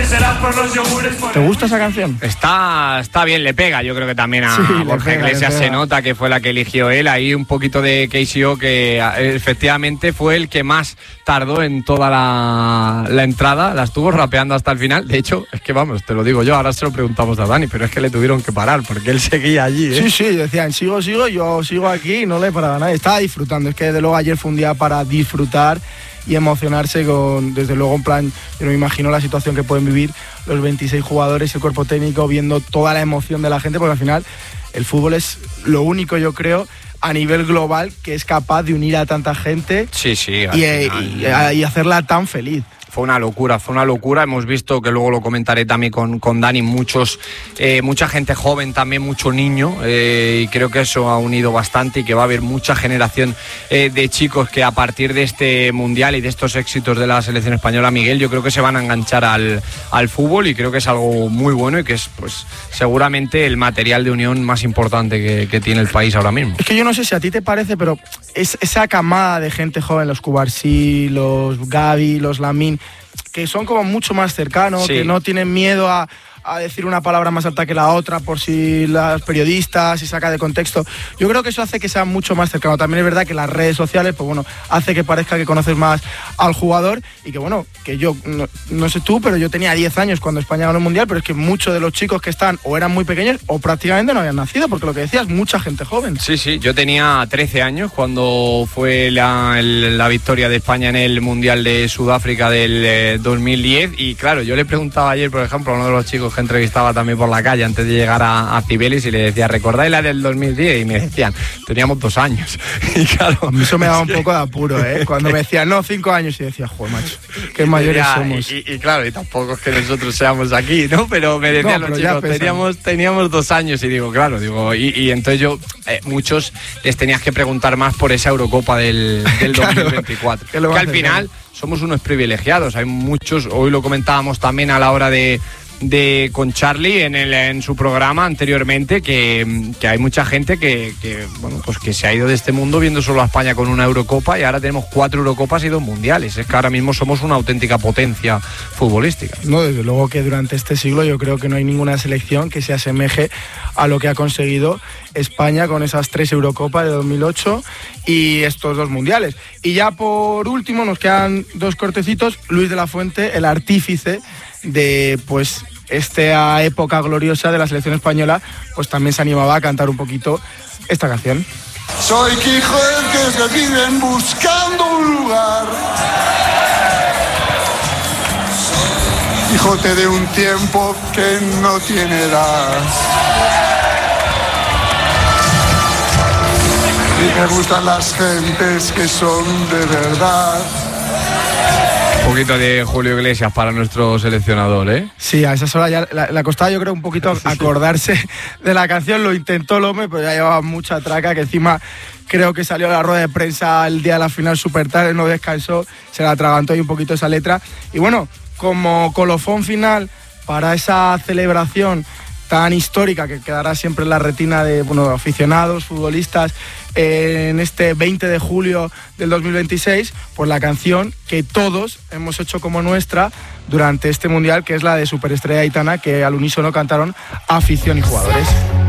¿Te gusta esa canción? Está bien, le pega. Yo creo que también a Borja Iglesias se nota que fue la que eligió él. Ahí un poquito de KCO, que efectivamente fue el que más tardó en toda la entrada. La estuvo rapeando hasta el final. De hecho, es que vamos, te lo digo yo, ahora se lo preguntamos a Dani, pero es que le tuvieron que parar porque él seguía allí, ¿eh? Sí, decían, sigo, yo sigo aquí y no le paraba nadie. Estaba disfrutando. Es que desde luego ayer fue un día para disfrutar y emocionarse con, desde luego, en plan, yo no me imagino la situación que pueden vivir los 26 jugadores y el cuerpo técnico viendo toda la emoción de la gente, porque al final el fútbol es lo único, yo creo, a nivel global que es capaz de unir a tanta gente y hacerla tan feliz. Fue una locura. Hemos visto, que luego lo comentaré también con Dani, mucha gente joven, también mucho niño, y creo que eso ha unido bastante y que va a haber mucha generación de chicos que a partir de este Mundial y de estos éxitos de la selección española, Miguel, yo creo que se van a enganchar al fútbol, y creo que es algo muy bueno y que es, pues, seguramente el material de unión más importante que tiene el país ahora mismo. Es que yo no sé si a ti te parece, pero esa camada de gente joven, los Cubarsí, los Gavi, los Lamine, que son como mucho más cercanos, sí, que no tienen miedo a decir una palabra más alta que la otra por si las periodistas, si saca de contexto. Yo creo que eso hace que sea mucho más cercano. También es verdad que las redes sociales, pues bueno, hace que parezca que conoces más al jugador, y que bueno, que yo, no sé tú, pero yo tenía 10 años cuando España ganó el Mundial, pero es que muchos de los chicos que están o eran muy pequeños o prácticamente no habían nacido, porque lo que decías, mucha gente joven. Sí, yo tenía 13 años cuando fue la victoria de España en el Mundial de Sudáfrica del 2010, y claro, yo le preguntaba ayer, por ejemplo, a uno de los chicos que entrevistaba también por la calle antes de llegar a Cibeles, y le decía, ¿recordáis la del 2010? Y me decían, teníamos 2 años. Y claro, a mí eso me daba un poco de apuro, ¿eh? Cuando me decían, no, 5 años, y decía, joder, macho, qué mayores somos. Y claro, y tampoco es que nosotros seamos aquí, ¿no? Pero me decían los chicos, teníamos 2 años, y digo, claro, y entonces yo, muchos les tenías que preguntar más por esa Eurocopa del 2024. Claro, que al final somos unos privilegiados. Hay muchos, hoy lo comentábamos también a la hora con Charlie en su programa anteriormente, que hay mucha gente que se ha ido de este mundo viendo solo a España con una Eurocopa, y ahora tenemos 4 Eurocopas y 2 mundiales. Es que ahora mismo somos una auténtica potencia futbolística. No, desde luego que durante este siglo yo creo que no hay ninguna selección que se asemeje a lo que ha conseguido España con esas 3 Eurocopas de 2008 y estos 2 mundiales. Y ya por último nos quedan 2 cortecitos. Luis de la Fuente, el artífice de pues esta época gloriosa de la selección española, pues también se animaba a cantar un poquito esta canción. Soy Quijote que viven buscando un lugar, Quijote de un tiempo que no tiene edad, y me gustan las gentes que son de verdad. Un poquito de Julio Iglesias para nuestro seleccionador, ¿eh? Sí, a esas horas ya le costaba, yo creo, un poquito acordarse de la canción. Lo intentó el hombre, pero ya llevaba mucha traca, que encima creo que salió a la rueda de prensa el día de la final súper tarde, no descansó, se la atragantó ahí un poquito esa letra. Y bueno, como colofón final para esa celebración tan histórica que quedará siempre en la retina de aficionados, futbolistas, en este 20 de julio del 2026, pues la canción que todos hemos hecho como nuestra durante este Mundial, que es la de Superestrella Aitana, que al unísono cantaron afición y jugadores.